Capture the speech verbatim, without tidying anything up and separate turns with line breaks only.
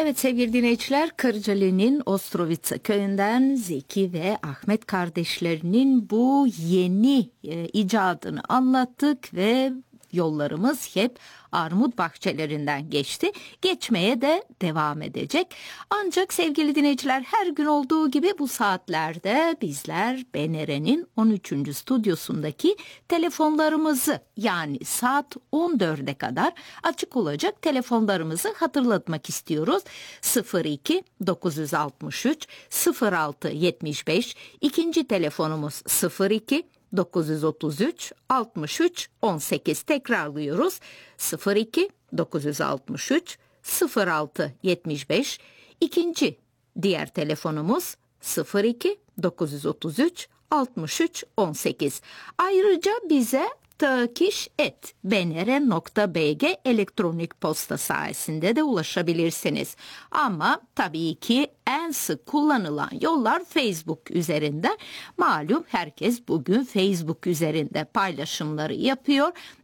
Evet sevgili dinleyiciler, Kırcaali'nin Ostrovitsa köyünden Zeki ve Ahmet kardeşlerinin bu yeni e, icadını anlattık ve yollarımız hep armut bahçelerinden geçti. Geçmeye de devam edecek. Ancak sevgili dinleyiciler, her gün olduğu gibi bu saatlerde bizler B N R'nin on üçüncü stüdyosundaki telefonlarımızı, yani saat on dörde kadar açık olacak telefonlarımızı hatırlatmak istiyoruz. sıfır iki dokuz altı üç sıfır altı yetmiş beş, ikinci telefonumuz sıfır iki dokuz otuz üç altmış üç on sekiz, tekrarlıyoruz. sıfır iki dokuz altı üç sıfır altı yetmiş beş, ikinci diğer telefonumuz sıfır iki dokuz otuz üç altmış üç on sekiz. Ayrıca bize takiş et b n r nokta b g elektronik posta sayesinde de ulaşabilirsiniz. Ama tabii ki en sık kullanılan yollar Facebook üzerinden. Malum herkes bugün Facebook üzerinde paylaşımları yapıyor.